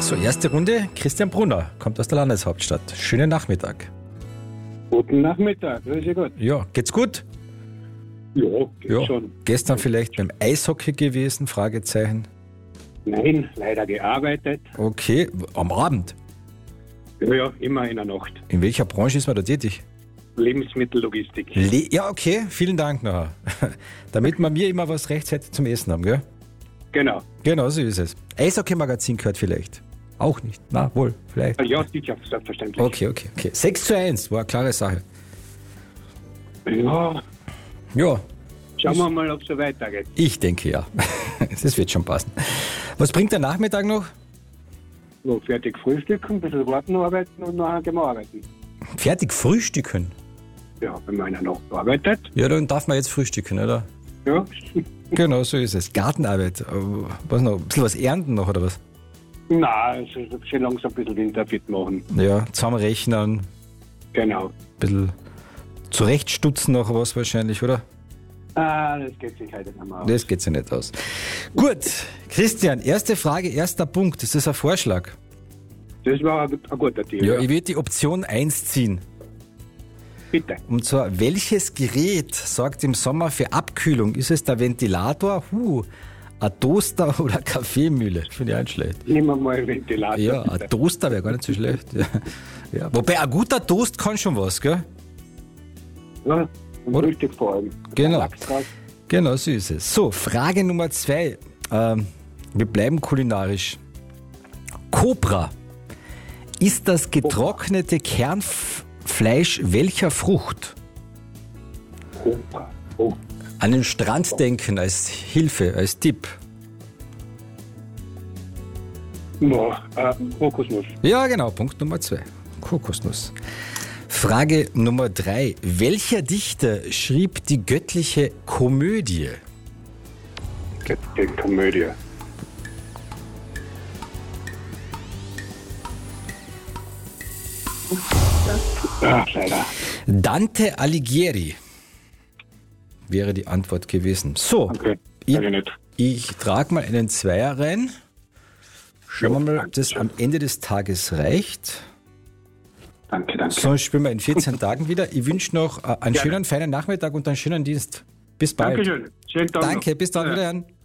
So, erste Runde. Christian Brunner kommt aus der Landeshauptstadt. Schönen Nachmittag. Guten Nachmittag, grüße Gott. Ja, geht's gut? Ja, geht schon. Gestern vielleicht beim Eishockey gewesen? Fragezeichen. Nein, leider gearbeitet. Okay, am Abend. Ja, immer in der Nacht. In welcher Branche ist man da tätig? Lebensmittellogistik. Ja, okay, vielen Dank nachher. Damit wir mir immer was rechtzeitig zum Essen haben, gell? Genau. Genau, so ist es. Eishockey-Magazin gehört vielleicht. Auch nicht. Na, wohl, vielleicht. Ja, sicher, selbstverständlich. Okay. 6:1, war eine klare Sache. Ja, Ja, schauen wir mal, ob es so weitergeht. ich denke ja. Das wird schon passen. Was bringt der Nachmittag noch? So, fertig frühstücken, ein bisschen warten, arbeiten und nachher gehen wir arbeiten. Fertig frühstücken. Ja, wenn man in der Nacht arbeitet. Ja, dann darf man jetzt frühstücken, oder? Ja, Genau, so ist es. Gartenarbeit. Was noch? Ein bisschen was ernten noch, oder was? nein, also schon langsam ein bisschen winterfit machen. Ja, zusammenrechnen, ein Genau. bisschen zurechtstutzen noch was wahrscheinlich, oder? Das geht sich heute nicht mehr aus. Das geht sich nicht aus. Gut, Christian, erste Frage, erster Punkt. Ist das ein Vorschlag? Das war ein guter Deal. Ja, ich würde die Option 1 ziehen. Bitte. Und zwar, welches Gerät sorgt im Sommer für Abkühlung? Ist es der Ventilator, ein Toaster oder eine Kaffeemühle? Finde ich auch nicht schlecht. Nehmen wir mal einen Ventilator. Ja, ein bitte. Toaster wäre gar nicht so schlecht. Ja. Ja. Wobei, ein guter Toast kann schon was, gell? Ja, und Oder? Frühstück vor allem. Genau. Lachs drauf. Genau, so ist es. So, Frage Nummer 2. Wir bleiben kulinarisch. Cobra. Ist das getrocknete Kernfleisch welcher Frucht? Opa. Oh. An den Strand denken als Hilfe, als Tipp. Ja, Kokosnuss. Ja, genau, Punkt Nummer 2. Kokosnuss. Frage Nummer 3. Welcher Dichter schrieb die göttliche Komödie? Die Komödie. Leider. Dante Alighieri wäre die Antwort gewesen. So, Okay, ich, weiß ich nicht. ich trage mal einen Zweier rein. Schauen wir mal, ob danke das schön. am Ende des Tages reicht. Danke. Sonst spielen wir in 14 Tagen wieder. Ich wünsche noch einen schönen, feinen Nachmittag und einen schönen Dienst. Bis bald. Dankeschön. Schönen Tag noch. Danke, bis dann Ja. wieder.